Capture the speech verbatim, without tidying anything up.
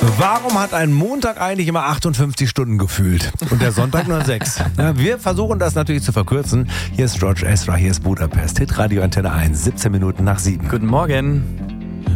Warum hat ein Montag eigentlich immer achtundfünfzig Stunden gefühlt und der Sonntag nur sechs? Ja, wir versuchen das natürlich zu verkürzen. Hier ist George Ezra, hier ist Budapest. Hitradio Antenne eins, siebzehn Minuten nach sieben. Guten Morgen.